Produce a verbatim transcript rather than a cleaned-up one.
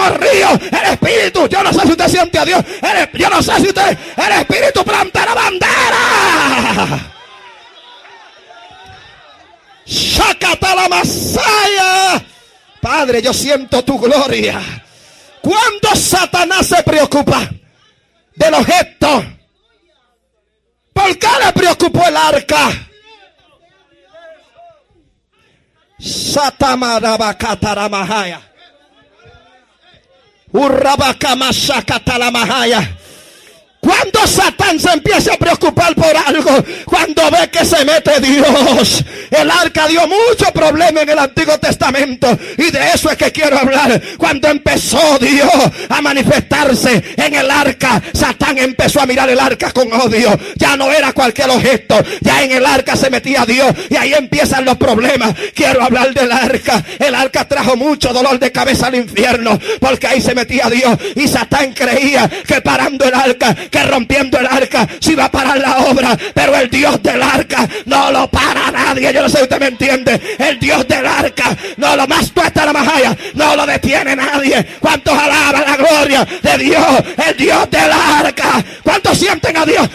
como río. El Espíritu, yo no sé si usted siente a Dios. El, yo no sé si usted, el Espíritu plantará bandera. Sácate la masaya. Padre, yo siento tu gloria. Cuando Satanás se preocupa del objeto, ¿por qué le preocupó el arca? Satamarabakataramahaya. Urrabakamasakatalamahaya. Cuando Satán se empieza a preocupar por algo, cuando ve que se mete Dios. El arca dio mucho problema en el Antiguo Testamento, y de eso es que quiero hablar. Cuando empezó Dios a manifestarse en el arca, Satán empezó a mirar el arca con odio. Ya no era cualquier objeto, ya en el arca se metía Dios, y ahí empiezan los problemas. Quiero hablar del arca. El arca trajo mucho dolor de cabeza al infierno, porque ahí se metía Dios, y Satán creía que parando el arca, que rompiendo el arca se iba a parar la obra. Pero el Dios del arca no lo para nadie. Yo no sé si usted me entiende. El Dios del arca no lo más tuesta la majaya, no lo detiene nadie. ¿Cuántos alaban la gloria de Dios? El Dios del arca. ¿Cuántos sienten a Dios